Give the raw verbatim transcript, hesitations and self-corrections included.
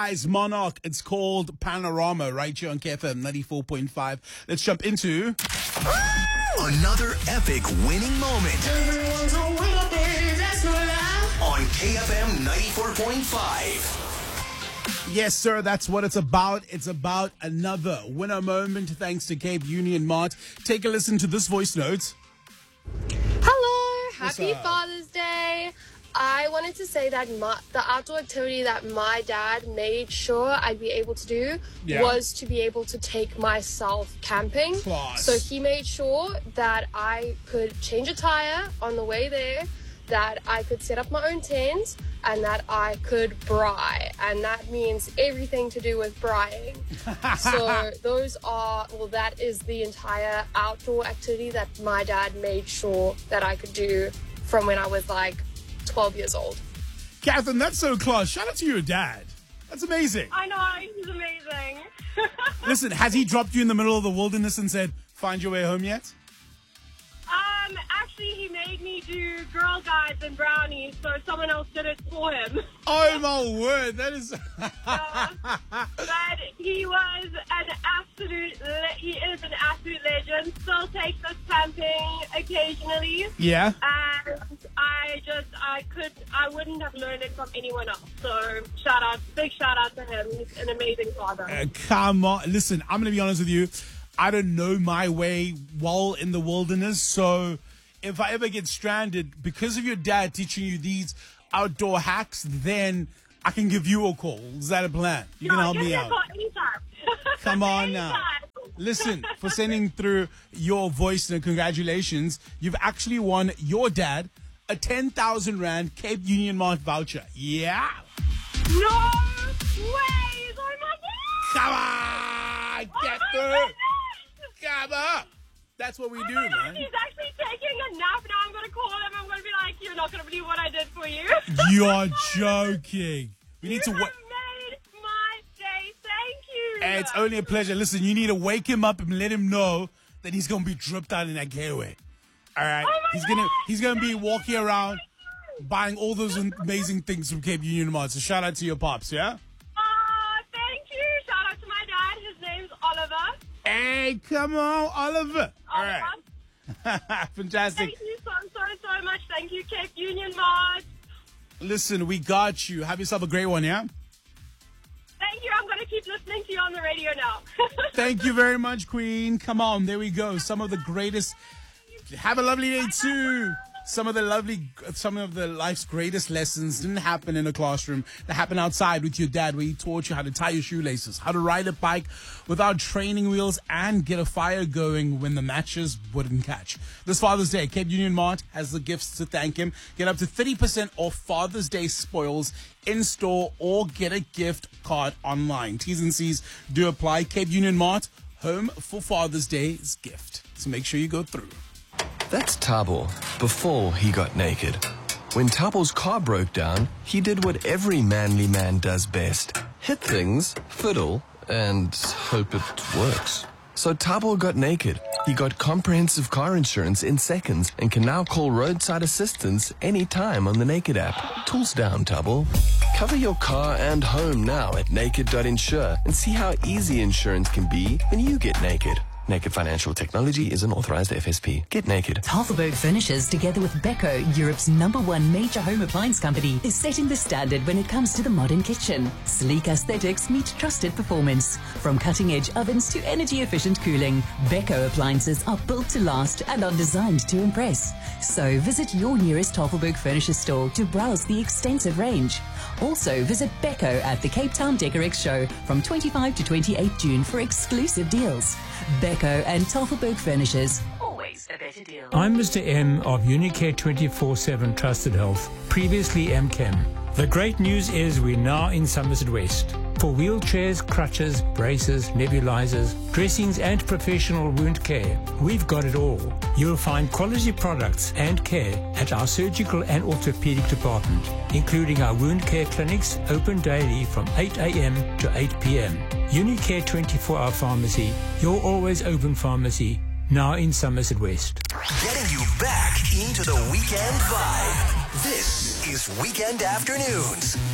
Guys, Monarch, it's called Panorama right here on K F M ninety-four point five. Let's jump into another epic winning moment Everyone's a winner, baby, that's no lie. on K F M ninety-four point five. Yes, sir, that's what it's about. It's about another winner moment thanks to Cape Union Mart. Take a listen to this voice note. Hello, happy up? Father's Day. I wanted to say that my, the outdoor activity that my dad made sure I'd be able to do Yeah. was to be able to take myself camping. Class. So he made sure that I could change a tire on the way there, that I could set up my own tent, and that I could braai. And that means everything to do with braaiing. So those are, well, that is the entire outdoor activity that my dad made sure that I could do from when I was like twelve years old. Catherine, that's so class. Shout out to your dad. That's amazing. I know, he's amazing. Listen, has he dropped you in the middle of the wilderness and said, find your way home yet? um, actually, he made me do Girl Guides and brownies, so someone else did it for him. Oh, my word. That is... Uh, but he was an absolute, le- he is an absolute legend. Still takes us camping occasionally. Yeah? And I just, I could, I wouldn't have learned it from anyone else. So shout out, big shout out to him. He's an amazing father. Uh, come on. Listen, I'm going to be honest with you. I don't know my way well in the wilderness. So if I ever get stranded because of your dad teaching you these outdoor hacks, then I can give you a call. Is that a plan? You can No, help give me me a out. call anytime. Come on now. Anytime. Listen, for sending through your voice and congratulations. You've actually won your dad a ten thousand Rand Cape Union Mart voucher. Yeah. No ways! Oh my god! Come on. Get Oh my through. goodness! Come on. That's what we Oh do, my God, man. he's actually taking a nap now. I'm going to call him. I'm going to be like, you're not going to believe what I did for you. You are joking. We need you to have wait. made my day. Thank you. It's only a pleasure. Listen, you need to wake him up and let him know that he's gonna be dripped out in that getaway. All right, Oh my he's gonna God. he's gonna be Thank walking you. around buying all those amazing things from Cape Union Mart. So shout out to your pops, yeah. Oh, thank you. Shout out to my dad. His name's Oliver. Hey, come on, Oliver. All Oliver. right, fantastic. Thank you so, so, so much. Thank you, Cape Union Mart. Listen, we got you. Have yourself a great one, yeah. Thank you. I'm going to keep listening to you on the radio now. Thank you very much, Queen. Come on, there we go. Some of the greatest. Have a lovely day too. Some of the lovely, some of the life's greatest lessons didn't happen in a classroom. They happened outside with your dad, where he taught you how to tie your shoelaces, how to ride a bike without training wheels, and get a fire going when the matches wouldn't catch. This Father's Day, Cape Union Mart has the gifts to thank him. Get up to thirty percent off Father's Day spoils in store, or get a gift card online. T's and C's do apply. Cape Union Mart, home for Father's Day's gift. So make sure you go through. That's Tabo, before he got naked. When Tabo's car broke down, he did what every manly man does best. Hit things, fiddle, and hope it works. So Tabo got naked. He got comprehensive car insurance in seconds and can now call roadside assistance anytime on the Naked app. Tools down, Tabo. Cover your car and home now at naked dot insure and see how easy insurance can be when you get naked. Naked Financial Technology is an authorized F S P. Get naked. Tafelberg Furnishers, together with Beko, Europe's number one major home appliance company, is setting the standard when it comes to the modern kitchen. Sleek aesthetics meet trusted performance. From cutting-edge ovens to energy-efficient cooling, Beko appliances are built to last and are designed to impress. So visit your nearest Tafelberg Furniture store to browse the extensive range. Also, visit Beko at the Cape Town Decorex Show from twenty-fifth to twenty-eighth June for exclusive deals. Beko and Tafelberg Furnishers. Always a better deal. I'm Mister M of Unicare twenty-four seven Trusted Health, previously M Chem. The great news is we're now in Somerset West. For wheelchairs, crutches, braces, nebulizers, dressings and professional wound care, we've got it all. You'll find quality products and care at our surgical and orthopedic department, including our wound care clinics open daily from eight a.m. to eight p.m. Unicare twenty-four hour pharmacy, your always open pharmacy, now in Somerset West. Getting you back into the weekend vibe. This is Weekend Afternoons.